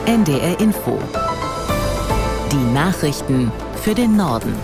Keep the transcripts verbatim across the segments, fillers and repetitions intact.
N D R Info. Die Nachrichten für den Norden.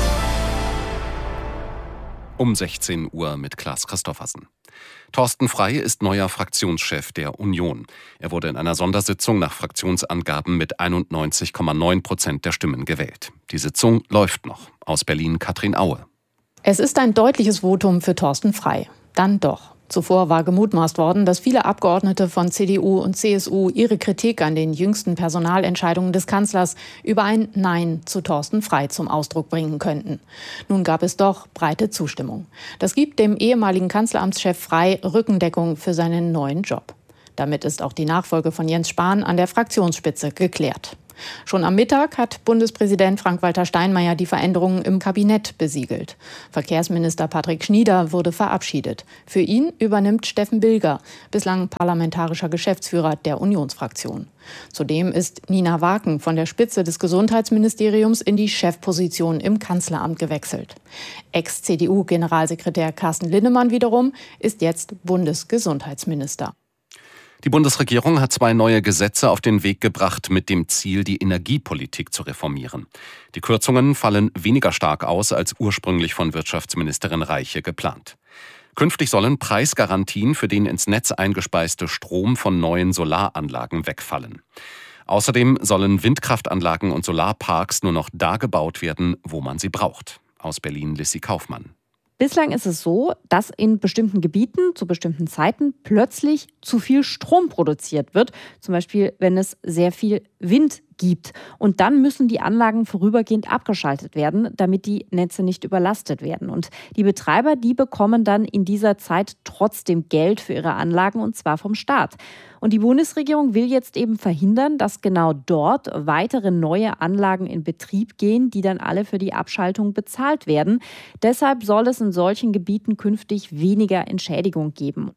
Um sechzehn Uhr mit Klaas Christoffersen. Thorsten Frey ist neuer Fraktionschef der Union. Er wurde in einer Sondersitzung nach Fraktionsangaben mit einundneunzig Komma neun Prozent der Stimmen gewählt. Die Sitzung läuft noch. Aus Berlin Katrin Aue. Es ist ein deutliches Votum für Thorsten Frey. Dann doch. Zuvor war gemutmaßt worden, dass viele Abgeordnete von C D U und C S U ihre Kritik an den jüngsten Personalentscheidungen des Kanzlers über ein Nein zu Thorsten Frey zum Ausdruck bringen könnten. Nun gab es doch breite Zustimmung. Das gibt dem ehemaligen Kanzleramtschef Frey Rückendeckung für seinen neuen Job. Damit ist auch die Nachfolge von Jens Spahn an der Fraktionsspitze geklärt. Schon am Mittag hat Bundespräsident Frank-Walter Steinmeier die Veränderungen im Kabinett besiegelt. Verkehrsminister Patrick Schnieder wurde verabschiedet. Für ihn übernimmt Steffen Bilger, bislang parlamentarischer Geschäftsführer der Unionsfraktion. Zudem ist Nina Waken von der Spitze des Gesundheitsministeriums in die Chefposition im Kanzleramt gewechselt. Ex-C D U-Generalsekretär Carsten Linnemann wiederum ist jetzt Bundesgesundheitsminister. Die Bundesregierung hat zwei neue Gesetze auf den Weg gebracht mit dem Ziel, die Energiepolitik zu reformieren. Die Kürzungen fallen weniger stark aus als ursprünglich von Wirtschaftsministerin Reiche geplant. Künftig sollen Preisgarantien für den ins Netz eingespeiste Strom von neuen Solaranlagen wegfallen. Außerdem sollen Windkraftanlagen und Solarparks nur noch da gebaut werden, wo man sie braucht. Aus Berlin Lissy Kaufmann. Bislang ist es so, dass in bestimmten Gebieten zu bestimmten Zeiten plötzlich zu viel Strom produziert wird. Zum Beispiel, wenn es sehr viel Wind gibt. Und dann müssen die Anlagen vorübergehend abgeschaltet werden, damit die Netze nicht überlastet werden. Und die Betreiber, die bekommen dann in dieser Zeit trotzdem Geld für ihre Anlagen, und zwar vom Staat. Und die Bundesregierung will jetzt eben verhindern, dass genau dort weitere neue Anlagen in Betrieb gehen, die dann alle für die Abschaltung bezahlt werden. Deshalb soll es in solchen Gebieten künftig weniger Entschädigung geben.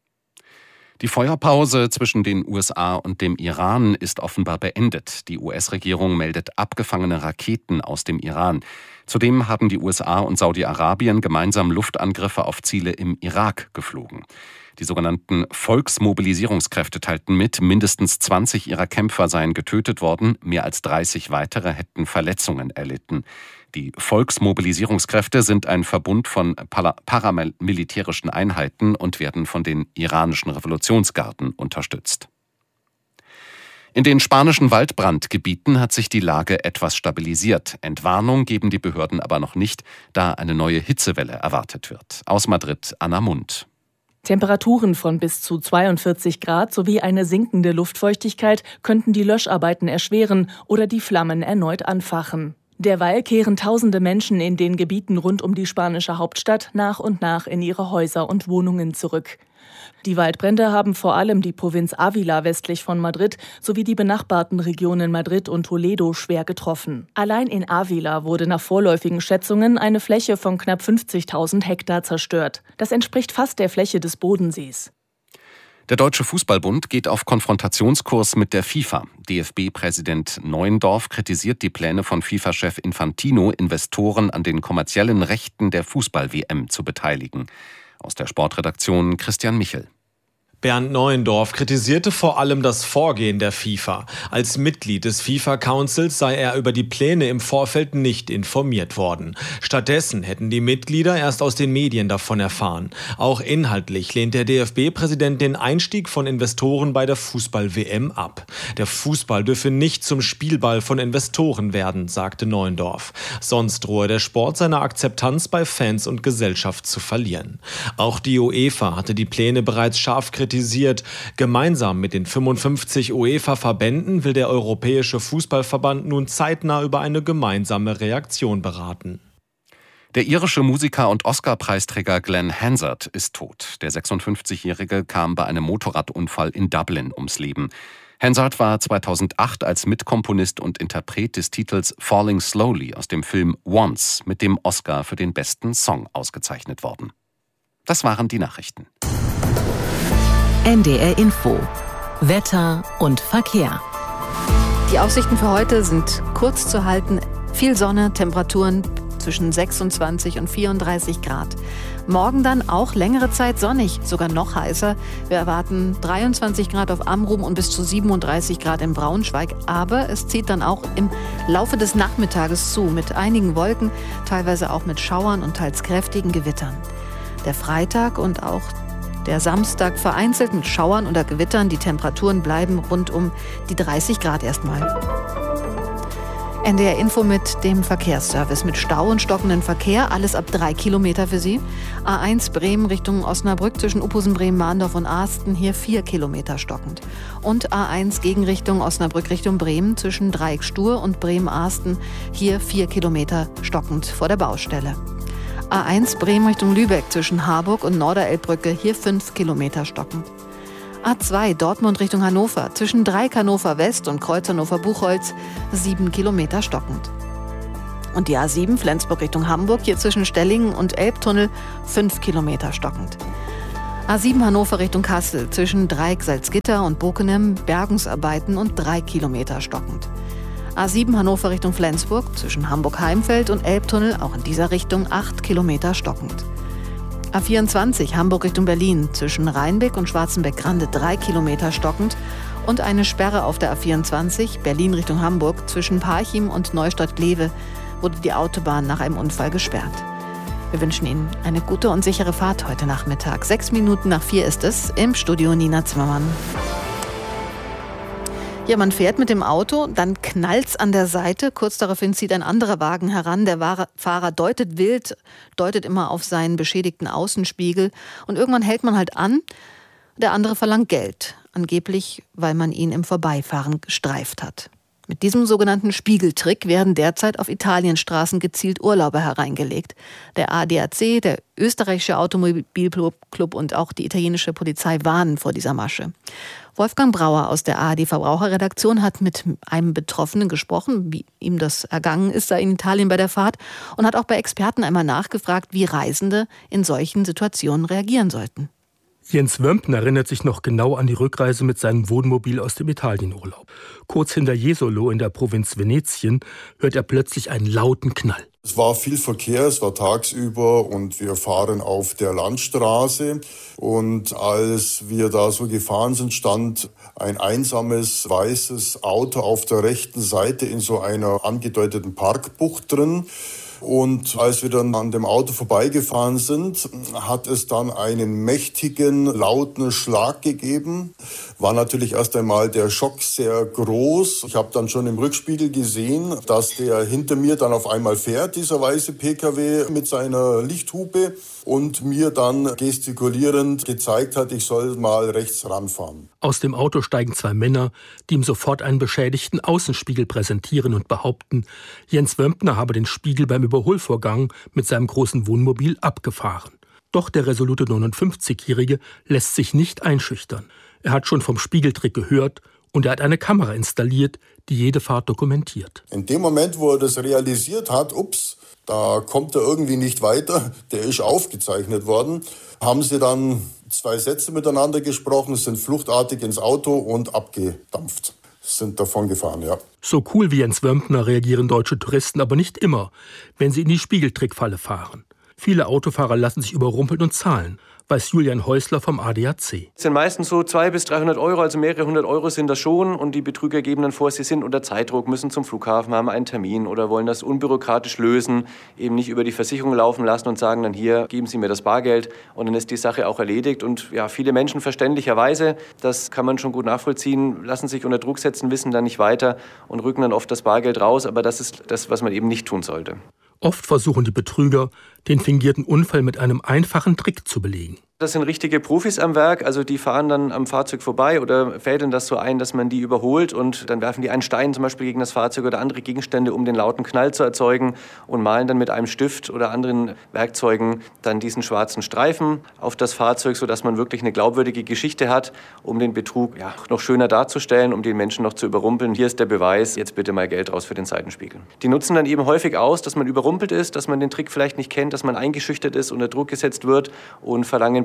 Die Feuerpause zwischen den U S A und dem Iran ist offenbar beendet. Die U S-Regierung meldet abgefangene Raketen aus dem Iran. Zudem haben die U S A und Saudi-Arabien gemeinsam Luftangriffe auf Ziele im Irak geflogen. Die sogenannten Volksmobilisierungskräfte teilten mit, mindestens zwanzig ihrer Kämpfer seien getötet worden, mehr als dreißig weitere hätten Verletzungen erlitten. Die Volksmobilisierungskräfte sind ein Verbund von paramilitärischen Einheiten und werden von den iranischen Revolutionsgarden unterstützt. In den spanischen Waldbrandgebieten hat sich die Lage etwas stabilisiert. Entwarnung geben die Behörden aber noch nicht, da eine neue Hitzewelle erwartet wird. Aus Madrid Anna Mund. Temperaturen von bis zu zweiundvierzig Grad sowie eine sinkende Luftfeuchtigkeit könnten die Löscharbeiten erschweren oder die Flammen erneut anfachen. Derweil kehren tausende Menschen in den Gebieten rund um die spanische Hauptstadt nach und nach in ihre Häuser und Wohnungen zurück. Die Waldbrände haben vor allem die Provinz Ávila westlich von Madrid sowie die benachbarten Regionen Madrid und Toledo schwer getroffen. Allein in Ávila wurde nach vorläufigen Schätzungen eine Fläche von knapp fünfzigtausend Hektar zerstört. Das entspricht fast der Fläche des Bodensees. Der Deutsche Fußballbund geht auf Konfrontationskurs mit der FIFA. D F B-Präsident Neuendorf kritisiert die Pläne von FIFA-Chef Infantino, Investoren an den kommerziellen Rechten der Fußball-W M zu beteiligen. Aus der Sportredaktion Christian Michel. Bernd Neuendorf kritisierte vor allem das Vorgehen der FIFA. Als Mitglied des FIFA-Councils sei er über die Pläne im Vorfeld nicht informiert worden. Stattdessen hätten die Mitglieder erst aus den Medien davon erfahren. Auch inhaltlich lehnt der D F B-Präsident den Einstieg von Investoren bei der Fußball-W M ab. Der Fußball dürfe nicht zum Spielball von Investoren werden, sagte Neuendorf. Sonst drohe der Sport seine Akzeptanz bei Fans und Gesellschaft zu verlieren. Auch die UEFA hatte die Pläne bereits scharf kritisiert. Gemeinsam mit den fünfundfünfzig UEFA-Verbänden will der Europäische Fußballverband nun zeitnah über eine gemeinsame Reaktion beraten. Der irische Musiker und Oscar-Preisträger Glenn Hansard ist tot. Der sechsundfünfzigjährige kam bei einem Motorradunfall in Dublin ums Leben. Hansard war zweitausendacht als Mitkomponist und Interpret des Titels Falling Slowly aus dem Film Once mit dem Oscar für den besten Song ausgezeichnet worden. Das waren die Nachrichten. N D R Info. Wetter und Verkehr. Die Aussichten für heute sind kurz zu halten. Viel Sonne, Temperaturen zwischen sechsundzwanzig und vierunddreißig Grad. Morgen dann auch längere Zeit sonnig, sogar noch heißer. Wir erwarten dreiundzwanzig Grad auf Amrum und bis zu siebenunddreißig Grad in Braunschweig. Aber es zieht dann auch im Laufe des Nachmittages zu, mit einigen Wolken, teilweise auch mit Schauern und teils kräftigen Gewittern. Der Freitag und auch der Samstag vereinzelt mit Schauern oder Gewittern. Die Temperaturen bleiben rund um die dreißig Grad erstmal. N D R Info mit dem Verkehrsservice. Mit Stau und stockenden Verkehr, alles ab drei Kilometer für Sie. A eins Bremen Richtung Osnabrück zwischen Uphusen, Bremen, Mahndorf und Asten, hier vier Kilometer stockend. Und A eins Gegenrichtung Osnabrück Richtung Bremen zwischen Dreieck Stur und Bremen-Asten, hier vier Kilometer stockend vor der Baustelle. A eins Bremen Richtung Lübeck zwischen Harburg und Norderelbbrücke, hier fünf Kilometer stockend. A zwei Dortmund Richtung Hannover zwischen Dreieck Hannover West und Kreuz Hannover Buchholz, sieben Kilometer stockend. Und die A sieben Flensburg Richtung Hamburg, hier zwischen Stellingen und Elbtunnel, fünf Kilometer stockend. A sieben Hannover Richtung Kassel zwischen Dreieck Salzgitter und Bokenem, Bergungsarbeiten und drei Kilometer stockend. A sieben Hannover Richtung Flensburg zwischen Hamburg-Heimfeld und Elbtunnel, auch in dieser Richtung acht Kilometer stockend. A vierundzwanzig Hamburg Richtung Berlin zwischen Rheinbeck und Schwarzenbeck-Grande drei Kilometer stockend und eine Sperre auf der A vierundzwanzig Berlin Richtung Hamburg zwischen Parchim und Neustadt-Glewe wurde die Autobahn nach einem Unfall gesperrt. Wir wünschen Ihnen eine gute und sichere Fahrt heute Nachmittag. Sechs Minuten nach vier ist es, im Studio Nina Zimmermann. Ja, man fährt mit dem Auto, dann knallt's an der Seite. Kurz daraufhin zieht ein anderer Wagen heran. Der Fahrer deutet wild, deutet immer auf seinen beschädigten Außenspiegel. Und irgendwann hält man halt an. Der andere verlangt Geld. Angeblich, weil man ihn im Vorbeifahren gestreift hat. Mit diesem sogenannten Spiegeltrick werden derzeit auf Italienstraßen gezielt Urlauber hereingelegt. Der A D A C, der österreichische Automobilclub und auch die italienische Polizei warnen vor dieser Masche. Wolfgang Brauer aus der A R D-Verbraucherredaktion hat mit einem Betroffenen gesprochen, wie ihm das ergangen ist, sei in Italien bei der Fahrt, und hat auch bei Experten einmal nachgefragt, wie Reisende in solchen Situationen reagieren sollten. Jens Wömpner erinnert sich noch genau an die Rückreise mit seinem Wohnmobil aus dem Italienurlaub. Kurz hinter Jesolo in der Provinz Venetien hört er plötzlich einen lauten Knall. Es war viel Verkehr, es war tagsüber und wir fahren auf der Landstraße. Und als wir da so gefahren sind, stand ein einsames weißes Auto auf der rechten Seite in so einer angedeuteten Parkbucht drin. Und als wir dann an dem Auto vorbeigefahren sind, hat es dann einen mächtigen, lauten Schlag gegeben. War natürlich erst einmal der Schock sehr groß. Ich habe dann schon im Rückspiegel gesehen, dass der hinter mir dann auf einmal fährt, dieser weiße P K W mit seiner Lichthupe, und mir dann gestikulierend gezeigt hat, ich soll mal rechts ranfahren. Aus dem Auto steigen zwei Männer, die ihm sofort einen beschädigten Außenspiegel präsentieren und behaupten, Jens Wömpner habe den Spiegel beim Überholvorgang mit seinem großen Wohnmobil abgefahren. Doch der resolute neunundfünfzigjährige lässt sich nicht einschüchtern. Er hat schon vom Spiegeltrick gehört und er hat eine Kamera installiert, die jede Fahrt dokumentiert. In dem Moment, wo er das realisiert hat, ups, da kommt er irgendwie nicht weiter, der ist aufgezeichnet worden, haben sie dann zwei Sätze miteinander gesprochen, sind fluchtartig ins Auto und abgedampft. Sind davon gefahren, ja. So cool wie Jens Wömpner reagieren deutsche Touristen aber nicht immer, wenn sie in die Spiegeltrickfalle fahren. Viele Autofahrer lassen sich überrumpeln und zahlen, weiß Julian Häusler vom A D A C. Es sind meistens so zweihundert bis dreihundert Euro, also mehrere hundert Euro sind das schon. Und die Betrüger geben dann vor, sie sind unter Zeitdruck, müssen zum Flughafen, haben einen Termin oder wollen das unbürokratisch lösen, eben nicht über die Versicherung laufen lassen und sagen dann, hier, geben Sie mir das Bargeld, und dann ist die Sache auch erledigt. Und ja, viele Menschen verständlicherweise, das kann man schon gut nachvollziehen, lassen sich unter Druck setzen, wissen dann nicht weiter und rücken dann oft das Bargeld raus. Aber das ist das, was man eben nicht tun sollte. Oft versuchen die Betrüger, den fingierten Unfall mit einem einfachen Trick zu belegen. Das sind richtige Profis am Werk, also die fahren dann am Fahrzeug vorbei oder fädeln das so ein, dass man die überholt, und dann werfen die einen Stein zum Beispiel gegen das Fahrzeug oder andere Gegenstände, um den lauten Knall zu erzeugen, und malen dann mit einem Stift oder anderen Werkzeugen dann diesen schwarzen Streifen auf das Fahrzeug, sodass man wirklich eine glaubwürdige Geschichte hat, um den Betrug ja, noch schöner darzustellen, um den Menschen noch zu überrumpeln. Hier ist der Beweis, jetzt bitte mal Geld raus für den Seitenspiegel. Die nutzen dann eben häufig aus, dass man überrumpelt ist, dass man den Trick vielleicht nicht kennt, dass man eingeschüchtert ist, unter Druck gesetzt wird, und verlangen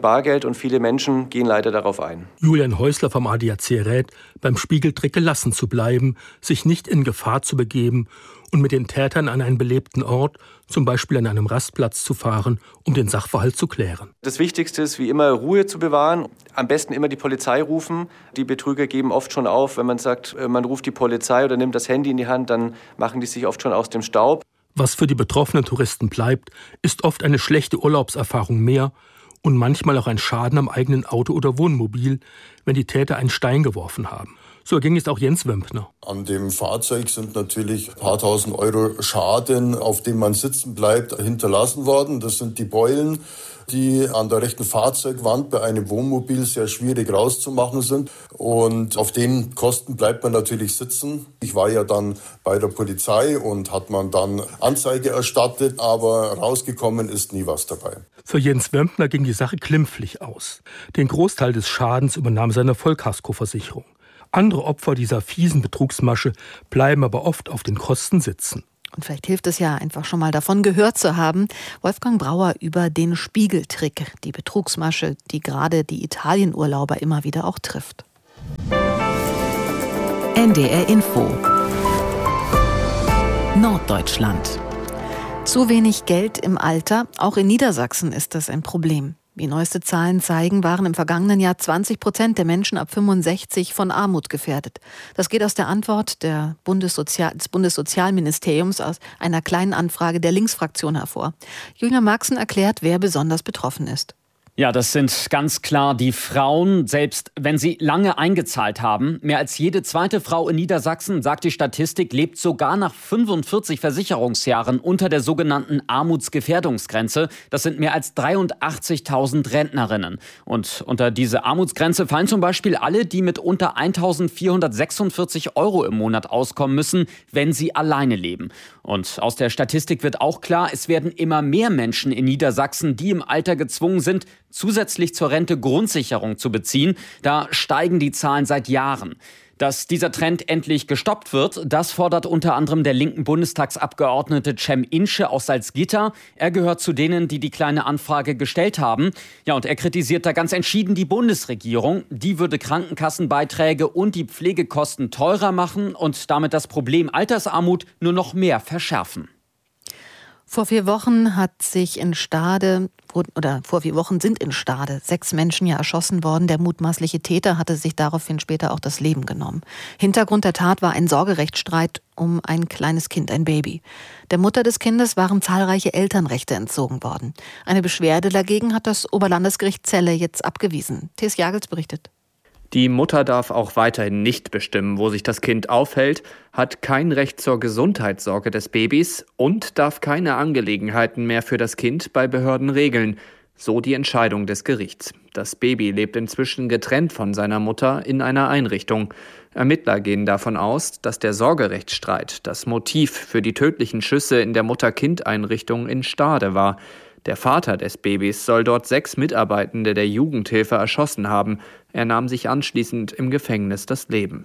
Bargeld und viele Menschen gehen leider darauf ein. Julian Häusler vom A D A C rät, beim Spiegeltrick gelassen zu bleiben, sich nicht in Gefahr zu begeben und mit den Tätern an einen belebten Ort, zum Beispiel an einem Rastplatz, zu fahren, um den Sachverhalt zu klären. Das Wichtigste ist, wie immer, Ruhe zu bewahren. Am besten immer die Polizei rufen. Die Betrüger geben oft schon auf, wenn man sagt, man ruft die Polizei oder nimmt das Handy in die Hand, dann machen die sich oft schon aus dem Staub. Was für die betroffenen Touristen bleibt, ist oft eine schlechte Urlaubserfahrung mehr und manchmal auch ein Schaden am eigenen Auto oder Wohnmobil, wenn die Täter einen Stein geworfen haben. So ging es auch Jens Wömpner. An dem Fahrzeug sind natürlich ein paar tausend Euro Schaden, auf dem man sitzen bleibt, hinterlassen worden. Das sind die Beulen, die an der rechten Fahrzeugwand bei einem Wohnmobil sehr schwierig rauszumachen sind. Und auf den Kosten bleibt man natürlich sitzen. Ich war ja dann bei der Polizei und hat man dann Anzeige erstattet, aber rausgekommen ist nie was dabei. Für Jens Wömpner ging die Sache glimpflich aus. Den Großteil des Schadens übernahm seine Vollkaskoversicherung. Andere Opfer dieser fiesen Betrugsmasche bleiben aber oft auf den Kosten sitzen. Und vielleicht hilft es ja einfach schon mal davon gehört zu haben, Wolfgang Brauer über den Spiegeltrick, die Betrugsmasche, die gerade die Italienurlauber immer wieder auch trifft. N D R Info Norddeutschland. Zu wenig Geld im Alter, auch in Niedersachsen ist das ein Problem. Wie neueste Zahlen zeigen, waren im vergangenen Jahr zwanzig Prozent der Menschen ab fünfundsechzig von Armut gefährdet. Das geht aus der Antwort der Bundessozial- des Bundessozialministeriums aus einer kleinen Anfrage der Linksfraktion hervor. Julia Marxen erklärt, wer besonders betroffen ist. Ja, das sind ganz klar die Frauen, selbst wenn sie lange eingezahlt haben. Mehr als jede zweite Frau in Niedersachsen, sagt die Statistik, lebt sogar nach fünfundvierzig Versicherungsjahren unter der sogenannten Armutsgefährdungsgrenze. Das sind mehr als dreiundachtzigtausend Rentnerinnen. Und unter diese Armutsgrenze fallen zum Beispiel alle, die mit unter eintausendvierhundertsechsundvierzig Euro im Monat auskommen müssen, wenn sie alleine leben. Und aus der Statistik wird auch klar, es werden immer mehr Menschen in Niedersachsen, die im Alter gezwungen sind, zusätzlich zur Rente Grundsicherung zu beziehen. Da steigen die Zahlen seit Jahren. Dass dieser Trend endlich gestoppt wird, das fordert unter anderem der linken Bundestagsabgeordnete Cem Insche aus Salzgitter. Er gehört zu denen, die die kleine Anfrage gestellt haben. Ja, und er kritisiert da ganz entschieden die Bundesregierung. Die würde Krankenkassenbeiträge und die Pflegekosten teurer machen und damit das Problem Altersarmut nur noch mehr verschärfen. Vor vier Wochen hat sich in Stade, oder vor vier Wochen sind in Stade sechs Menschen ja erschossen worden. Der mutmaßliche Täter hatte sich daraufhin später auch das Leben genommen. Hintergrund der Tat war ein Sorgerechtsstreit um ein kleines Kind, ein Baby. Der Mutter des Kindes waren zahlreiche Elternrechte entzogen worden. Eine Beschwerde dagegen hat das Oberlandesgericht Celle jetzt abgewiesen. Thes Jagels berichtet. Die Mutter darf auch weiterhin nicht bestimmen, wo sich das Kind aufhält, hat kein Recht zur Gesundheitssorge des Babys und darf keine Angelegenheiten mehr für das Kind bei Behörden regeln. So die Entscheidung des Gerichts. Das Baby lebt inzwischen getrennt von seiner Mutter in einer Einrichtung. Ermittler gehen davon aus, dass der Sorgerechtsstreit das Motiv für die tödlichen Schüsse in der Mutter-Kind-Einrichtung in Stade war. Der Vater des Babys soll dort sechs Mitarbeitende der Jugendhilfe erschossen haben. Er nahm sich anschließend im Gefängnis das Leben.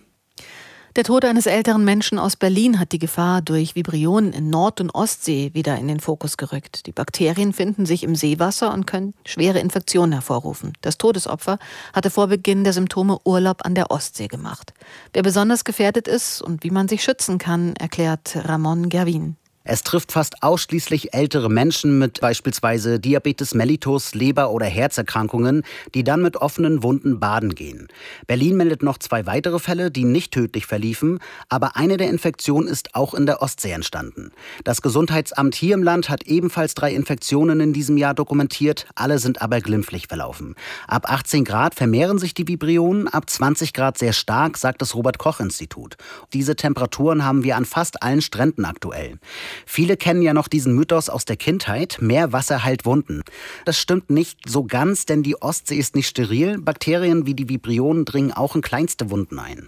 Der Tod eines älteren Menschen aus Berlin hat die Gefahr durch Vibrionen in Nord- und Ostsee wieder in den Fokus gerückt. Die Bakterien finden sich im Seewasser und können schwere Infektionen hervorrufen. Das Todesopfer hatte vor Beginn der Symptome Urlaub an der Ostsee gemacht. Wer besonders gefährdet ist und wie man sich schützen kann, erklärt Ramon Gerwin. Es trifft fast ausschließlich ältere Menschen mit beispielsweise Diabetes mellitus, Leber- oder Herzerkrankungen, die dann mit offenen Wunden baden gehen. Berlin meldet noch zwei weitere Fälle, die nicht tödlich verliefen, aber eine der Infektionen ist auch in der Ostsee entstanden. Das Gesundheitsamt hier im Land hat ebenfalls drei Infektionen in diesem Jahr dokumentiert, alle sind aber glimpflich verlaufen. Ab achtzehn Grad vermehren sich die Vibrionen, ab zwanzig Grad sehr stark, sagt das Robert-Koch-Institut. Diese Temperaturen haben wir an fast allen Stränden aktuell. Viele kennen ja noch diesen Mythos aus der Kindheit, mehr Wasser heilt Wunden. Das stimmt nicht so ganz, denn die Ostsee ist nicht steril. Bakterien wie die Vibrionen dringen auch in kleinste Wunden ein.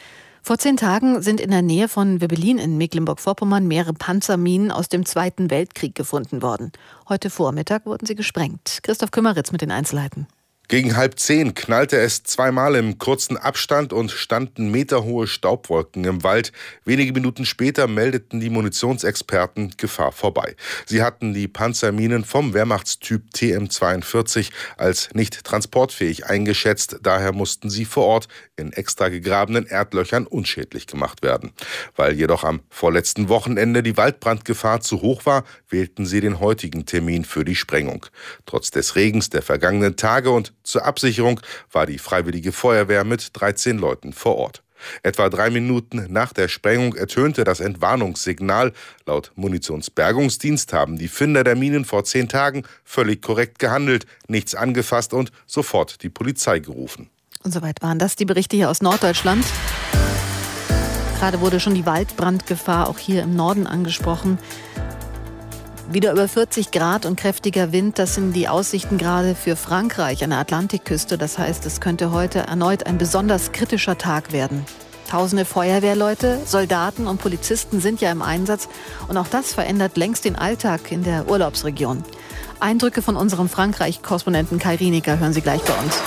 Vor zehn Tagen sind in der Nähe von Wöbbelin in Mecklenburg-Vorpommern mehrere Panzerminen aus dem Zweiten Weltkrieg gefunden worden. Heute Vormittag wurden sie gesprengt. Christoph Kümmeritz mit den Einzelheiten. Gegen halb zehn knallte es zweimal im kurzen Abstand und standen meterhohe Staubwolken im Wald. Wenige Minuten später meldeten die Munitionsexperten Gefahr vorbei. Sie hatten die Panzerminen vom Wehrmachtstyp T M zweiundvierzig als nicht transportfähig eingeschätzt. Daher mussten sie vor Ort in extra gegrabenen Erdlöchern unschädlich gemacht werden. Weil jedoch am vorletzten Wochenende die Waldbrandgefahr zu hoch war, wählten sie den heutigen Termin für die Sprengung. Trotz des Regens der vergangenen Tage und zur Absicherung war die Freiwillige Feuerwehr mit dreizehn Leuten vor Ort. Etwa drei Minuten nach der Sprengung ertönte das Entwarnungssignal. Laut Munitionsbergungsdienst haben die Finder der Minen vor zehn Tagen völlig korrekt gehandelt, nichts angefasst und sofort die Polizei gerufen. Und soweit waren das die Berichte hier aus Norddeutschland. Gerade wurde schon die Waldbrandgefahr auch hier im Norden angesprochen. Wieder über vierzig Grad und kräftiger Wind, das sind die Aussichten gerade für Frankreich an der Atlantikküste. Das heißt, es könnte heute erneut ein besonders kritischer Tag werden. Tausende Feuerwehrleute, Soldaten und Polizisten sind ja im Einsatz. Und auch das verändert längst den Alltag in der Urlaubsregion. Eindrücke von unserem Frankreich-Korrespondenten Kai Rienecker hören Sie gleich bei uns.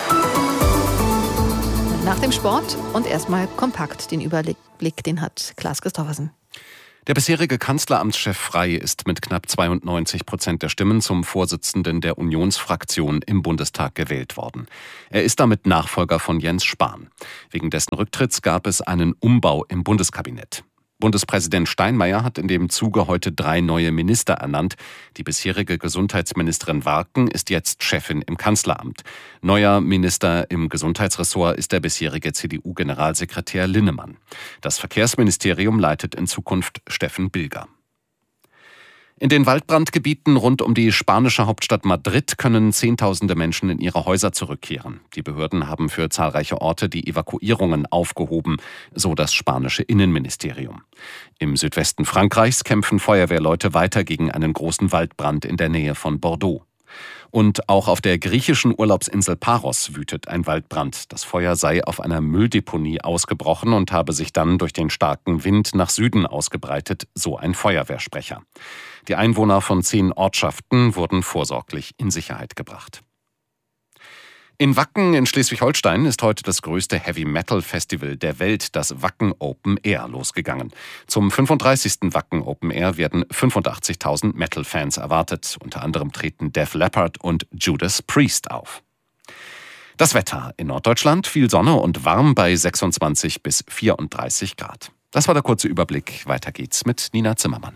Nach dem Sport und erstmal kompakt den Überblick, den hat Klaas Christoffersen. Der bisherige Kanzleramtschef Frey ist mit knapp zweiundneunzig Prozent der Stimmen zum Vorsitzenden der Unionsfraktion im Bundestag gewählt worden. Er ist damit Nachfolger von Jens Spahn. Wegen dessen Rücktritts gab es einen Umbau im Bundeskabinett. Bundespräsident Steinmeier hat in dem Zuge heute drei neue Minister ernannt. Die bisherige Gesundheitsministerin Warken ist jetzt Chefin im Kanzleramt. Neuer Minister im Gesundheitsressort ist der bisherige C D U-Generalsekretär Linnemann. Das Verkehrsministerium leitet in Zukunft Steffen Bilger. In den Waldbrandgebieten rund um die spanische Hauptstadt Madrid können Zehntausende Menschen in ihre Häuser zurückkehren. Die Behörden haben für zahlreiche Orte die Evakuierungen aufgehoben, so das spanische Innenministerium. Im Südwesten Frankreichs kämpfen Feuerwehrleute weiter gegen einen großen Waldbrand in der Nähe von Bordeaux. Und auch auf der griechischen Urlaubsinsel Paros wütet ein Waldbrand. Das Feuer sei auf einer Mülldeponie ausgebrochen und habe sich dann durch den starken Wind nach Süden ausgebreitet, so ein Feuerwehrsprecher. Die Einwohner von zehn Ortschaften wurden vorsorglich in Sicherheit gebracht. In Wacken in Schleswig-Holstein ist heute das größte Heavy-Metal-Festival der Welt, das Wacken Open Air, losgegangen. Zum fünfunddreißigsten Wacken Open Air werden fünfundachtzigtausend Metal-Fans erwartet. Unter anderem treten Def Leppard und Judas Priest auf. Das Wetter in Norddeutschland: viel Sonne und warm bei sechsundzwanzig bis vierunddreißig Grad. Das war der kurze Überblick. Weiter geht's mit Nina Zimmermann.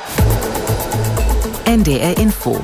N D R Info.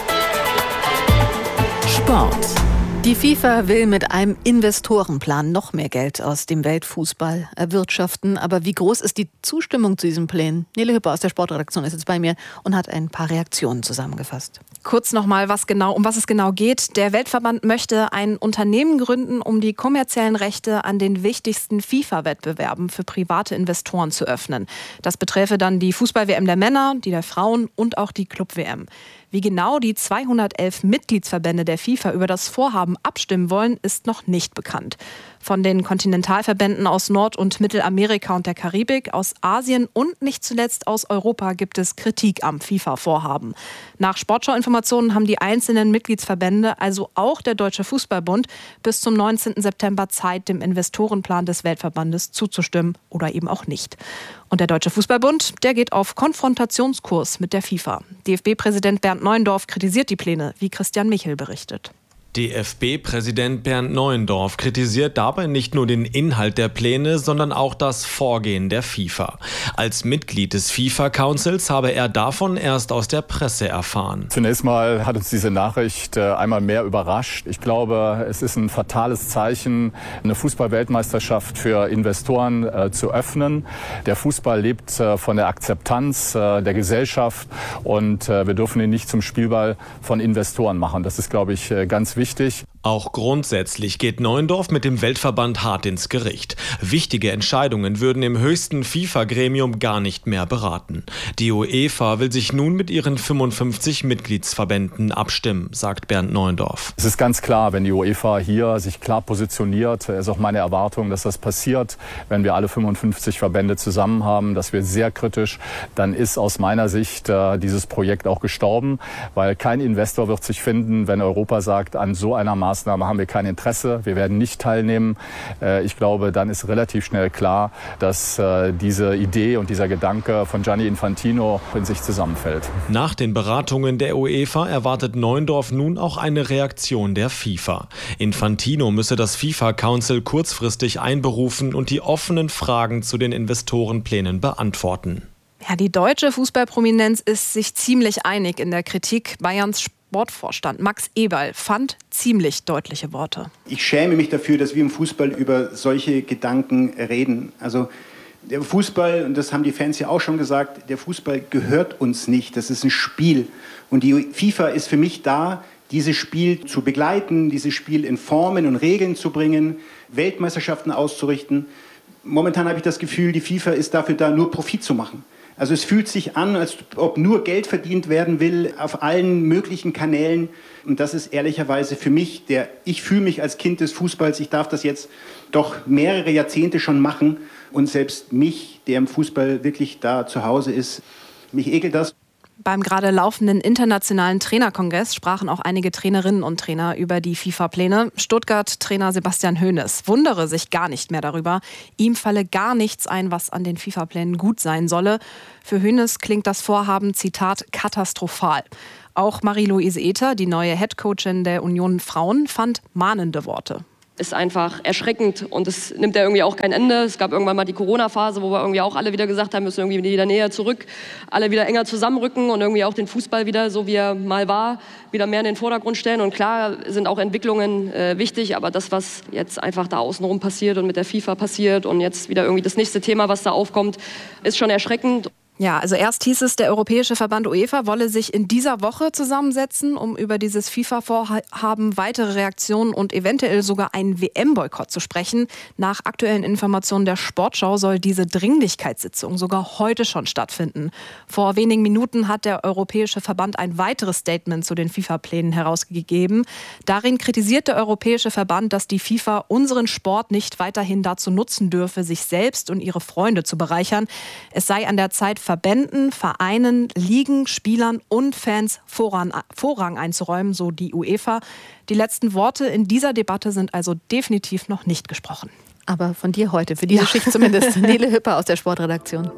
Sport. Die FIFA will mit einem Investorenplan noch mehr Geld aus dem Weltfußball erwirtschaften. Aber wie groß ist die Zustimmung zu diesen Plänen? Nele Hüpper aus der Sportredaktion ist jetzt bei mir und hat ein paar Reaktionen zusammengefasst. Kurz nochmal, was genau, um was es genau geht. Der Weltverband möchte ein Unternehmen gründen, um die kommerziellen Rechte an den wichtigsten FIFA-Wettbewerben für private Investoren zu öffnen. Das beträfe dann die Fußball-W M der Männer, die der Frauen und auch die Club-W M. Wie genau die zweihundertelf Mitgliedsverbände der FIFA über das Vorhaben abstimmen wollen, ist noch nicht bekannt. Von den Kontinentalverbänden aus Nord- und Mittelamerika und der Karibik, aus Asien und nicht zuletzt aus Europa gibt es Kritik am FIFA-Vorhaben. Nach Sportschau-Informationen haben die einzelnen Mitgliedsverbände, also auch der Deutsche Fußballbund, bis zum neunzehnten September Zeit, dem Investorenplan des Weltverbandes zuzustimmen oder eben auch nicht. Und der Deutsche Fußballbund, der geht auf Konfrontationskurs mit der FIFA. D F B-Präsident Bernd Neuendorf kritisiert die Pläne, wie Christian Michel berichtet. D F B-Präsident Bernd Neuendorf kritisiert dabei nicht nur den Inhalt der Pläne, sondern auch das Vorgehen der FIFA. Als Mitglied des FIFA-Councils habe er davon erst aus der Presse erfahren. Zunächst mal hat uns diese Nachricht einmal mehr überrascht. Ich glaube, es ist ein fatales Zeichen, eine Fußball-Weltmeisterschaft für Investoren äh, zu öffnen. Der Fußball lebt äh, von der Akzeptanz äh, der Gesellschaft und äh, wir dürfen ihn nicht zum Spielball von Investoren machen. Das ist, glaube ich, äh, ganz wichtig. Wichtig. Auch grundsätzlich geht Neuendorf mit dem Weltverband hart ins Gericht. Wichtige Entscheidungen würden im höchsten FIFA-Gremium gar nicht mehr beraten. Die UEFA will sich nun mit ihren fünfundfünfzig Mitgliedsverbänden abstimmen, sagt Bernd Neuendorf. Es ist ganz klar, wenn die UEFA hier sich klar positioniert, ist auch meine Erwartung, dass das passiert, wenn wir alle fünfundfünfzig Verbände zusammen haben. Das wird sehr kritisch. Dann ist aus meiner Sicht äh, dieses Projekt auch gestorben, weil kein Investor wird sich finden, wenn Europa sagt, an so einer Maßnahme Maßnahme haben wir kein Interesse, wir werden nicht teilnehmen. Ich glaube, dann ist relativ schnell klar, dass diese Idee und dieser Gedanke von Gianni Infantino in sich zusammenfällt. Nach den Beratungen der UEFA erwartet Neuendorf nun auch eine Reaktion der FIFA. Infantino müsse das FIFA Council kurzfristig einberufen und die offenen Fragen zu den Investorenplänen beantworten. Ja, die deutsche Fußballprominenz ist sich ziemlich einig in der Kritik. Bayerns Sportvorstand Max Eberl fand ziemlich deutliche Worte. Ich schäme mich dafür, dass wir im Fußball über solche Gedanken reden. Also der Fußball, und das haben die Fans ja auch schon gesagt, der Fußball gehört uns nicht. Das ist ein Spiel. Und die FIFA ist für mich da, dieses Spiel zu begleiten, dieses Spiel in Formen und Regeln zu bringen, Weltmeisterschaften auszurichten. Momentan habe ich das Gefühl, die FIFA ist dafür da, nur Profit zu machen. Also es fühlt sich an, als ob nur Geld verdient werden will auf allen möglichen Kanälen. Und das ist ehrlicherweise für mich, der ich fühle mich als Kind des Fußballs, ich darf das jetzt doch mehrere Jahrzehnte schon machen. Und selbst mich, der im Fußball wirklich da zu Hause ist, mich ekelt das. Beim gerade laufenden internationalen Trainerkongress sprachen auch einige Trainerinnen und Trainer über die FIFA-Pläne. Stuttgart-Trainer Sebastian Hoeneß wundere sich gar nicht mehr darüber. Ihm falle gar nichts ein, was an den FIFA-Plänen gut sein solle. Für Hoeneß klingt das Vorhaben, Zitat, katastrophal. Auch Marie-Louise Ether, die neue Headcoachin der Union Frauen, fand mahnende Worte. Ist einfach erschreckend und es nimmt ja irgendwie auch kein Ende. Es gab irgendwann mal die Corona-Phase, wo wir irgendwie auch alle wieder gesagt haben, müssen irgendwie wieder näher zurück, alle wieder enger zusammenrücken und irgendwie auch den Fußball wieder, so wie er mal war, wieder mehr in den Vordergrund stellen. Und klar sind auch Entwicklungen äh, wichtig, aber das, was jetzt einfach da außenrum passiert und mit der FIFA passiert und jetzt wieder irgendwie das nächste Thema, was da aufkommt, ist schon erschreckend. Ja, also erst hieß es, der Europäische Verband UEFA wolle sich in dieser Woche zusammensetzen, um über dieses FIFA-Vorhaben, weitere Reaktionen und eventuell sogar einen W M-Boykott zu sprechen. Nach aktuellen Informationen der Sportschau soll diese Dringlichkeitssitzung sogar heute schon stattfinden. Vor wenigen Minuten hat der Europäische Verband ein weiteres Statement zu den FIFA-Plänen herausgegeben. Darin kritisiert der Europäische Verband, dass die FIFA unseren Sport nicht weiterhin dazu nutzen dürfe, sich selbst und ihre Freunde zu bereichern. Es sei an der Zeit, Verbänden, Vereinen, Ligen, Spielern und Fans Vorrang, Vorrang einzuräumen, so die UEFA. Die letzten Worte in dieser Debatte sind also definitiv noch nicht gesprochen. Aber von dir heute, für diese Ja. Schicht zumindest. Nele Hüpper aus der Sportredaktion.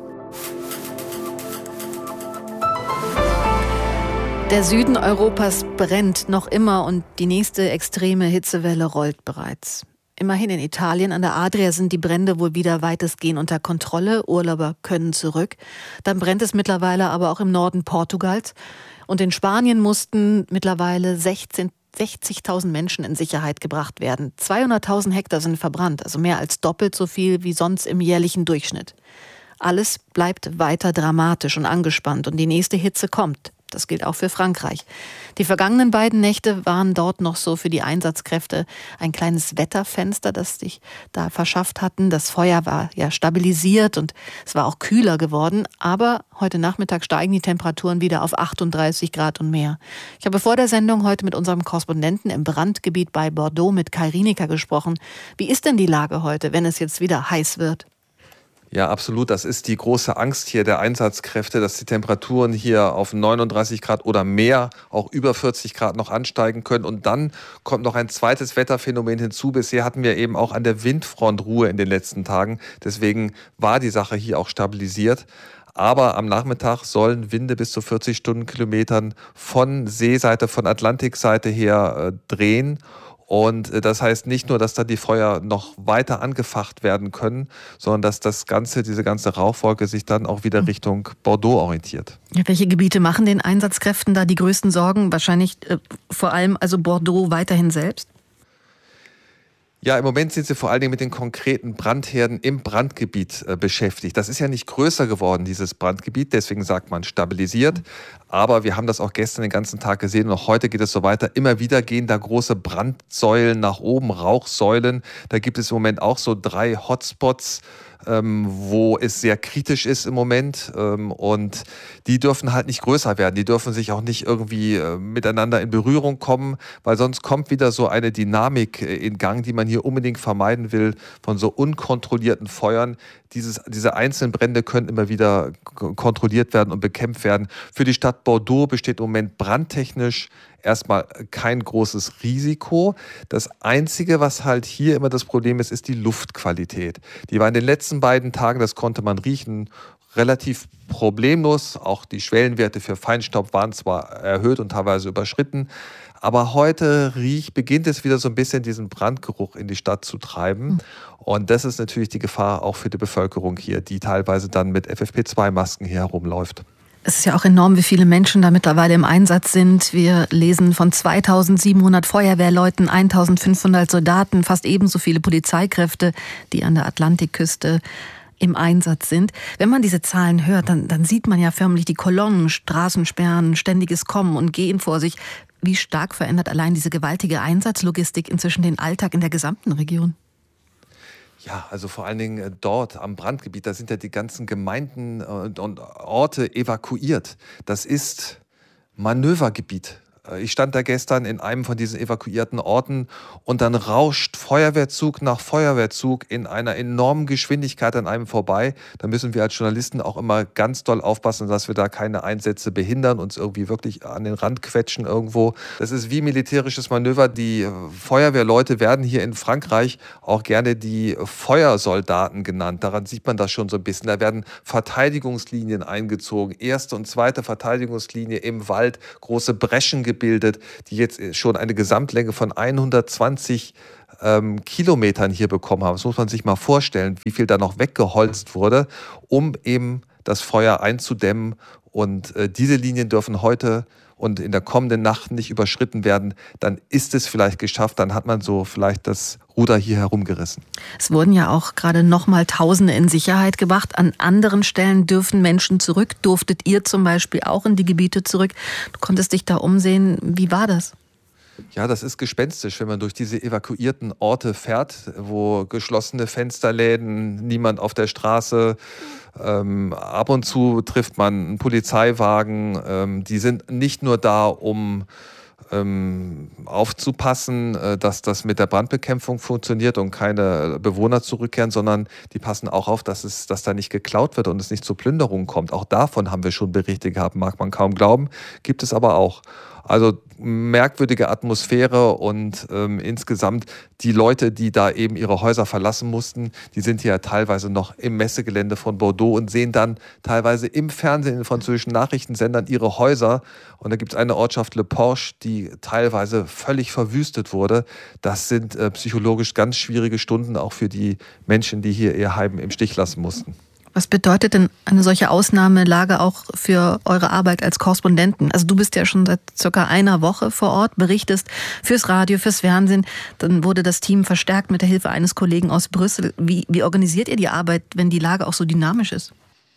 Der Süden Europas brennt noch immer und die nächste extreme Hitzewelle rollt bereits. Immerhin in Italien an der Adria sind die Brände wohl wieder weitestgehend unter Kontrolle. Urlauber können zurück. Dann brennt es mittlerweile aber auch im Norden Portugals. Und in Spanien mussten mittlerweile sechzigtausend Menschen in Sicherheit gebracht werden. zweihunderttausend Hektar sind verbrannt, also mehr als doppelt so viel wie sonst im jährlichen Durchschnitt. Alles bleibt weiter dramatisch und angespannt und die nächste Hitze kommt. Das gilt auch für Frankreich. Die vergangenen beiden Nächte waren dort noch so für die Einsatzkräfte ein kleines Wetterfenster, das sich da verschafft hatten. Das Feuer war ja stabilisiert und es war auch kühler geworden. Aber heute Nachmittag steigen die Temperaturen wieder auf achtunddreißig Grad und mehr. Ich habe vor der Sendung heute mit unserem Korrespondenten im Brandgebiet bei Bordeaux mit Kai Rienecker gesprochen. Wie ist denn die Lage heute, wenn es jetzt wieder heiß wird? Ja, absolut. Das ist die große Angst hier der Einsatzkräfte, dass die Temperaturen hier auf neununddreißig Grad oder mehr, auch über vierzig Grad noch ansteigen können. Und dann kommt noch ein zweites Wetterphänomen hinzu. Bisher hatten wir eben auch an der Windfront Ruhe in den letzten Tagen. Deswegen war die Sache hier auch stabilisiert. Aber am Nachmittag sollen Winde bis zu vierzig Stundenkilometern von Seeseite, von Atlantikseite her äh, drehen. Und das heißt nicht nur, dass da die Feuer noch weiter angefacht werden können, sondern dass das ganze, diese ganze Rauchwolke sich dann auch wieder Richtung Bordeaux orientiert. Ja, welche Gebiete machen den Einsatzkräften da die größten Sorgen? Wahrscheinlich äh, vor allem also Bordeaux weiterhin selbst? Ja, im Moment sind sie vor allen Dingen mit den konkreten Brandherden im Brandgebiet äh, beschäftigt. Das ist ja nicht größer geworden, dieses Brandgebiet, deswegen sagt man stabilisiert. Aber wir haben das auch gestern den ganzen Tag gesehen und auch heute geht es so weiter. Immer wieder gehen da große Brandsäulen nach oben, Rauchsäulen. Da gibt es im Moment auch so drei Hotspots, ähm, wo es sehr kritisch ist im Moment. Ähm, und die dürfen halt nicht größer werden. Die dürfen sich auch nicht irgendwie äh, miteinander in Berührung kommen, weil sonst kommt wieder so eine Dynamik äh, in Gang, die man hier unbedingt vermeiden will, von so unkontrollierten Feuern. Dieses, diese einzelnen Brände können immer wieder k- kontrolliert werden und bekämpft werden. Für die Stadt Bordeaux besteht im Moment brandtechnisch erstmal kein großes Risiko. Das Einzige, was halt hier immer das Problem ist, ist die Luftqualität. Die war in den letzten beiden Tagen, das konnte man riechen, relativ problemlos. Auch die Schwellenwerte für Feinstaub waren zwar erhöht und teilweise überschritten, aber heute riech, beginnt es wieder so ein bisschen diesen Brandgeruch in die Stadt zu treiben. Und das ist natürlich die Gefahr auch für die Bevölkerung hier, die teilweise dann mit F F P zwei Masken hier herumläuft. Es ist ja auch enorm, wie viele Menschen da mittlerweile im Einsatz sind. Wir lesen von zweitausendsiebenhundert Feuerwehrleuten, eintausendfünfhundert Soldaten, fast ebenso viele Polizeikräfte, die an der Atlantikküste im Einsatz sind. Wenn man diese Zahlen hört, dann, dann sieht man ja förmlich die Kolonnen, Straßensperren, ständiges Kommen und Gehen vor sich. Wie stark verändert allein diese gewaltige Einsatzlogistik inzwischen den Alltag in der gesamten Region? Ja, also vor allen Dingen dort am Brandgebiet, da sind ja die ganzen Gemeinden und, und Orte evakuiert. Das ist Manövergebiet. Ich stand da gestern in einem von diesen evakuierten Orten und dann rauscht Feuerwehrzug nach Feuerwehrzug in einer enormen Geschwindigkeit an einem vorbei. Da müssen wir als Journalisten auch immer ganz doll aufpassen, dass wir da keine Einsätze behindern, uns irgendwie wirklich an den Rand quetschen irgendwo. Das ist wie militärisches Manöver. Die Feuerwehrleute werden hier in Frankreich auch gerne die Feuersoldaten genannt. Daran sieht man das schon so ein bisschen. Da werden Verteidigungslinien eingezogen. Erste und zweite Verteidigungslinie im Wald, große Breschen gebildet. gebildet, die jetzt schon eine Gesamtlänge von hundertzwanzig ähm, Kilometern hier bekommen haben. Das muss man sich mal vorstellen, wie viel da noch weggeholzt wurde, um eben das Feuer einzudämmen. Und äh, diese Linien dürfen heute und in der kommenden Nacht nicht überschritten werden. Dann ist es vielleicht geschafft, dann hat man so vielleicht das Ruder hier herumgerissen. Es wurden ja auch gerade noch mal Tausende in Sicherheit gebracht. An anderen Stellen dürfen Menschen zurück. Durftet ihr zum Beispiel auch in die Gebiete zurück? Du konntest dich da umsehen. Wie war das? Ja, das ist gespenstisch, wenn man durch diese evakuierten Orte fährt, wo geschlossene Fensterläden, niemand auf der Straße. Ähm, ab und zu trifft man einen Polizeiwagen. Ähm, die sind nicht nur da, um ähm, aufzupassen, äh, dass das mit der Brandbekämpfung funktioniert und keine Bewohner zurückkehren, sondern die passen auch auf, dass es, dass da nicht geklaut wird und es nicht zu Plünderungen kommt. Auch davon haben wir schon Berichte gehabt, mag man kaum glauben, gibt es aber auch. Also merkwürdige Atmosphäre und ähm, insgesamt die Leute, die da eben ihre Häuser verlassen mussten, die sind ja teilweise noch im Messegelände von Bordeaux und sehen dann teilweise im Fernsehen, in den französischen Nachrichtensendern ihre Häuser. Und da gibt es eine Ortschaft Le Porche, die teilweise völlig verwüstet wurde. Das sind äh, psychologisch ganz schwierige Stunden, auch für die Menschen, die hier ihr Heim im Stich lassen mussten. Was bedeutet denn eine solche Ausnahmelage auch für eure Arbeit als Korrespondenten? Also du bist ja schon seit circa einer Woche vor Ort, berichtest fürs Radio, fürs Fernsehen. Dann wurde das Team verstärkt mit der Hilfe eines Kollegen aus Brüssel. Wie, wie organisiert ihr die Arbeit, wenn die Lage auch so dynamisch ist?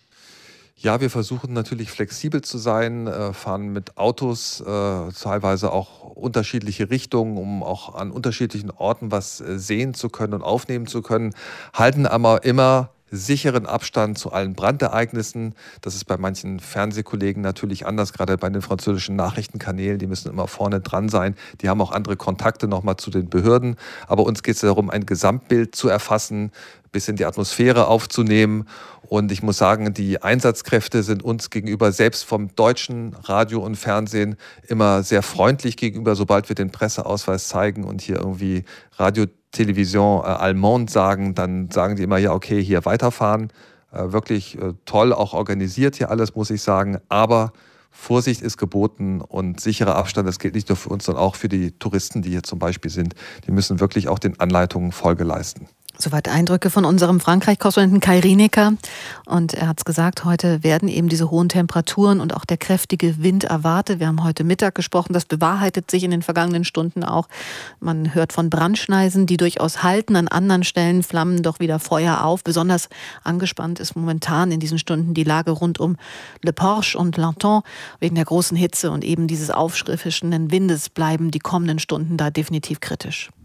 Ja, wir versuchen natürlich flexibel zu sein, fahren mit Autos äh, teilweise auch unterschiedliche Richtungen, um auch an unterschiedlichen Orten was sehen zu können und aufnehmen zu können, halten aber immer sicheren Abstand zu allen Brandereignissen. Das ist bei manchen Fernsehkollegen natürlich anders, gerade bei den französischen Nachrichtenkanälen. Die müssen immer vorne dran sein. Die haben auch andere Kontakte nochmal zu den Behörden. Aber uns geht es darum, ein Gesamtbild zu erfassen, ein bisschen die Atmosphäre aufzunehmen. Und ich muss sagen, die Einsatzkräfte sind uns gegenüber, selbst vom deutschen Radio und Fernsehen, immer sehr freundlich gegenüber, sobald wir den Presseausweis zeigen und hier irgendwie Radio Television äh, Allemande sagen, dann sagen die immer, ja okay, hier weiterfahren. Äh, wirklich äh, toll, auch organisiert hier alles, muss ich sagen. Aber Vorsicht ist geboten und sicherer Abstand, das gilt nicht nur für uns, sondern auch für die Touristen, die hier zum Beispiel sind. Die müssen wirklich auch den Anleitungen Folge leisten. Soweit Eindrücke von unserem Frankreich-Korrespondenten Kai Rineker. Und er hat es gesagt, heute werden eben diese hohen Temperaturen und auch der kräftige Wind erwartet. Wir haben heute Mittag gesprochen, das bewahrheitet sich in den vergangenen Stunden auch. Man hört von Brandschneisen, die durchaus halten. An anderen Stellen flammen doch wieder Feuer auf. Besonders angespannt ist momentan in diesen Stunden die Lage rund um Le Porche und Lanton. Wegen der großen Hitze und eben dieses aufschriffischen Windes bleiben die kommenden Stunden da definitiv kritisch.